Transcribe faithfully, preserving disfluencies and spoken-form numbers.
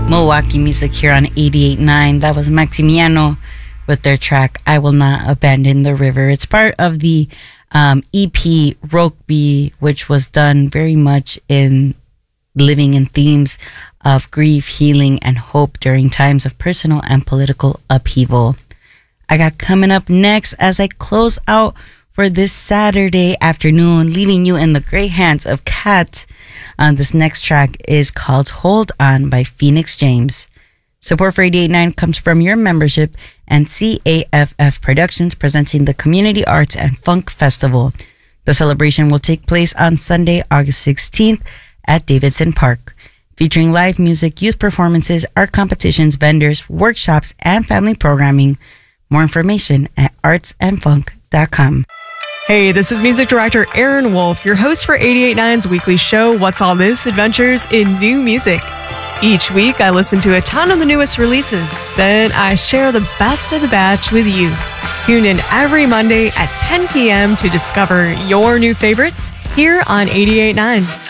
Milwaukee music here on eighty-eight point nine. That was Maximiano with their track I Will Not Abandon the River. It's part of the um, E P Rokeby, which was done very much in living in themes of grief, healing, and hope during times of personal and political upheaval. I got coming up next as I close out for this Saturday afternoon, leaving you in the great hands of Kat. Uh, this next track is called Hold On by Phoenix James. Support for eighty-eight point nine comes from your membership and C A F F Productions, presenting the Community Arts and Funk Festival. The celebration will take place on Sunday, August sixteenth at Davidson Park, featuring live music, youth performances, art competitions, vendors, workshops, and family programming. More information at arts and funk dot com. Hey, this is music director Aaron Wolf, your host for eighty-eight point nine's weekly show, What's All This? Adventures in New Music. Each week, I listen to a ton of the newest releases. Then I share the best of the batch with you. Tune in every Monday at ten p.m. to discover your new favorites here on eighty-eight point nine.